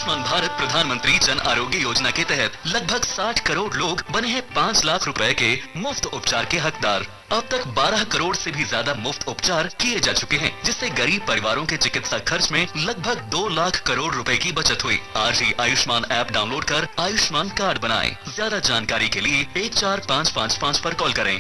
आयुष्मान भारत प्रधानमंत्री जन आरोग्य योजना के तहत लगभग 60 करोड़ लोग बने हैं 5 लाख रुपए के मुफ्त उपचार के हकदार। अब तक 12 करोड़ से भी ज्यादा मुफ्त उपचार किए जा चुके हैं, जिससे गरीब परिवारों के चिकित्सा खर्च में लगभग 2 लाख करोड़ रुपए की बचत हुई। आज ही आयुष्मान ऐप डाउनलोड कर आयुष्मान कार्ड बनाएं। ज्यादा जानकारी के लिए 14555 पर कॉल करें।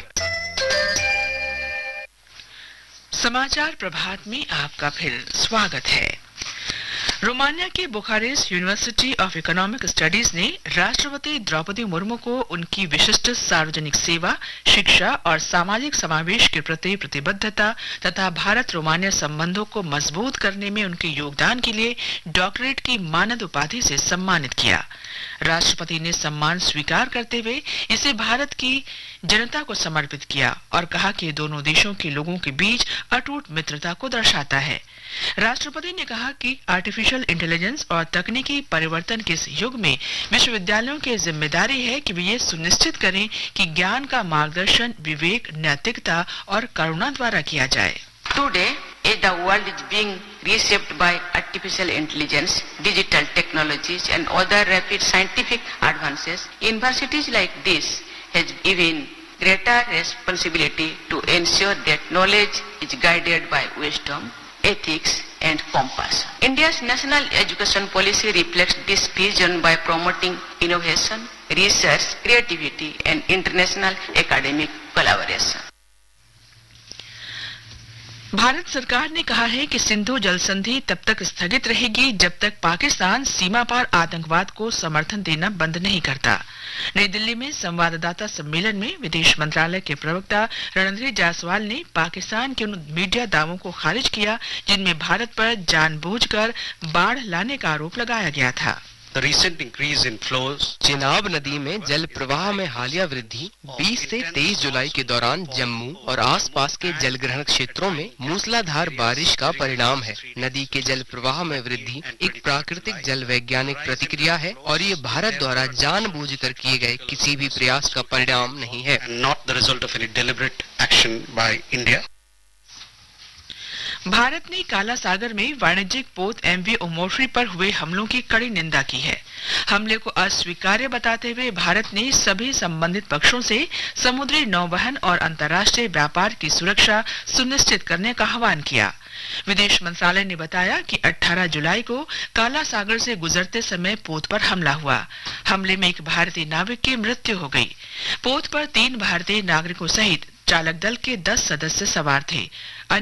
समाचार प्रभात में आपका फिर स्वागत है। रोमानिया के Bucharest university of economic studies ने राष्ट्रपति द्रौपदी मुर्मू को उनकी विशिष्ट सार्वजनिक सेवा, शिक्षा और सामाजिक समावेश के प्रति प्रतिबद्धता तथा भारत रोमानिया संबंधों को मजबूत करने में उनके योगदान के लिए डॉक्टरेट की मानद उपाधि से सम्मानित किया। राष्ट्रपति ने सम्मान स्वीकार करते हुए इसे भारत की जनता को समर्पित किया और कहा कि दोनों देशों के लोगों के बीच अटूट मित्रता को दर्शाता है। राष्ट्रपति ने कहा कि आर्टिफिशियल इंटेलिजेंस और तकनीकी परिवर्तन के इस युग में विश्वविद्यालयों की जिम्मेदारी है कि वे ये सुनिश्चित करें कि ज्ञान का मार्गदर्शन विवेक, नैतिकता और करुणा द्वारा किया जाए। Today, as the world is being reshaped by artificial intelligence, digital technologies and other rapid scientific advances, universities like this has even greater responsibility to ensure that knowledge is guided by wisdom, ethics and compassion. India's national education policy reflects this vision by promoting innovation, research, creativity and international academic collaboration. Bharat सरकार ने कहा है कि सिंधु जल संधि तब तक स्थगित रहेगी जब तक पाकिस्तान सीमा पार आतंकवाद को समर्थन देना बंद नहीं करता। नई दिल्ली में संवाददाता सम्मेलन में विदेश मंत्रालय के प्रवक्ता रणधीर जायसवाल ने पाकिस्तान के उन मीडिया दावों को खारिज किया जिनमें भारत पर जानबूझकर बाढ़ लाने का आरोप लगाया गया था। The recent increase in flows Chenab नदी में जल प्रवाह में हालिया वृद्धि 20 से 23 जुलाई के दौरान जम्मू और आसपास के जलग्रहण क्षेत्रों में मूसलाधार बारिश का परिणाम है। नदी के जल प्रवाह में वृद्धि एक प्राकृतिक जल वैज्ञानिक प्रतिक्रिया है और ये भारत द्वारा जानबूझकर किए गए किसी भी प्रयास का परिणाम नहीं है। not the result of any deliberate action by India. Bharat ने काला सागर में वाणिज्यिक पोत एमवी ओमोट्री पर हुए हमलों की कड़ी निंदा की है। हमले को अस्वीकार्य बताते हुए भारत ने सभी संबंधित पक्षों से समुद्री नौवहन और अंतर्राष्ट्रीय व्यापार की सुरक्षा सुनिश्चित करने का आह्वान किया। विदेश मंत्रालय ने बताया कि 18 जुलाई को काला सागर से गुजरते समय पोत पर हमला हुआ। हमले में एक भारतीय नाविक की मृत्यु हो गई। पोत पर 3 भारतीय नागरिकों सहित चालक दल के 10 सदस्य सवार थे।